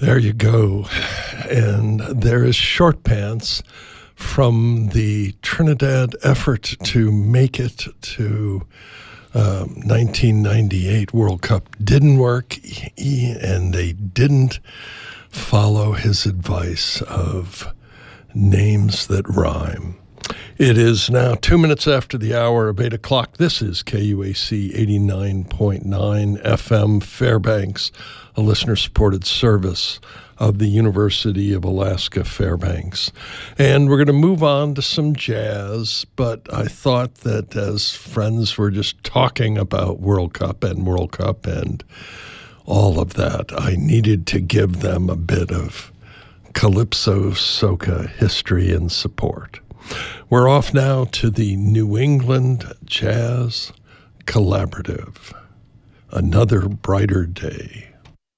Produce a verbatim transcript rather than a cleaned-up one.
There you go. And there is Short Pants from the Trinidad effort to make it to um, nineteen ninety-eight World Cup. Didn't work, and they didn't follow his advice of names that rhyme. It is now two minutes after the hour of eight o'clock. This is K U A C eighty-nine point nine F M Fairbanks, a listener-supported service of the University of Alaska Fairbanks. And we're going to move on to some jazz, but I thought that as friends were just talking about World Cup and World Cup and all of that, I needed to give them a bit of calypso soca history and support. We're off now to the New England Jazz Collaborative. Another Brighter Day.